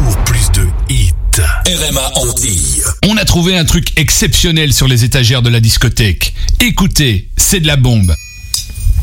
Pour plus de hits, RMA Antilles. On a trouvé un truc exceptionnel sur les étagères de la discothèque. Écoutez, c'est de la bombe.